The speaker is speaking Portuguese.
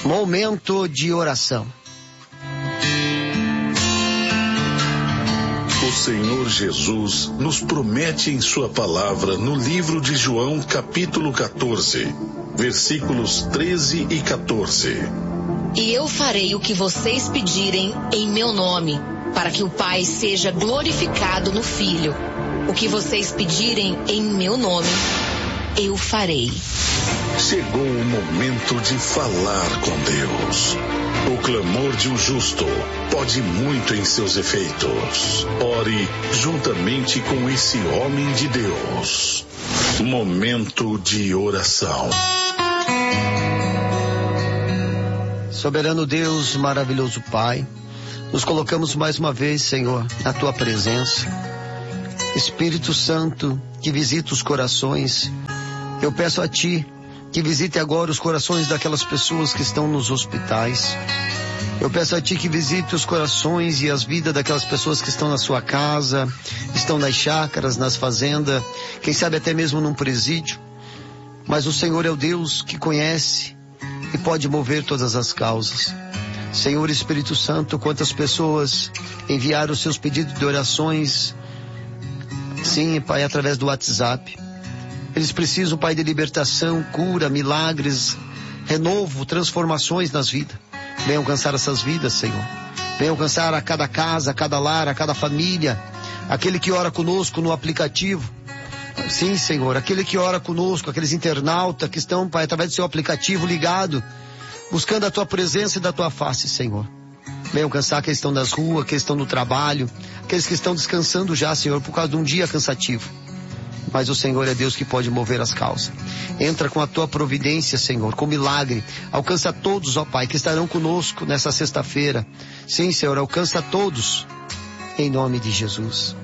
Momento de oração. O Senhor Jesus nos promete em sua palavra no livro de João, capítulo 14, versículos 13 e 14. E eu farei o que vocês pedirem em meu nome, para que o Pai seja glorificado no Filho. O que vocês pedirem em meu nome, eu farei. Chegou o momento de falar com Deus. O clamor de um justo pode muito em seus efeitos. Ore juntamente com esse homem de Deus. Momento de oração. Soberano Deus, maravilhoso Pai, nos colocamos mais uma vez, Senhor, na Tua presença. Espírito Santo, que visita os corações, eu peço a Ti que visite agora os corações daquelas pessoas que estão nos hospitais. Eu peço a Ti que visite os corações e as vidas daquelas pessoas que estão na sua casa, estão nas chácaras, nas fazendas, quem sabe até mesmo num presídio. Mas o Senhor é o Deus que conhece e pode mover todas as causas. Senhor Espírito Santo, quantas pessoas enviaram os seus pedidos de orações, sim, Pai, através do WhatsApp. Eles precisam, Pai, de libertação, cura, milagres, renovo, transformações nas vidas. Venha alcançar essas vidas, Senhor. Venha alcançar a cada casa, a cada lar, a cada família. Aquele que ora conosco no aplicativo. Sim, Senhor, aquele que ora conosco, aqueles internautas que estão, Pai, através do seu aplicativo ligado, buscando a Tua presença e da Tua face, Senhor. Venha alcançar aqueles que estão nas ruas, aqueles que estão no trabalho, aqueles que estão descansando já, Senhor, por causa de um dia cansativo. Mas o Senhor é Deus que pode mover as causas. Entra com a Tua providência, Senhor, com milagre. Alcança todos, ó Pai, que estarão conosco nessa sexta-feira. Sim, Senhor, alcança todos. Em nome de Jesus.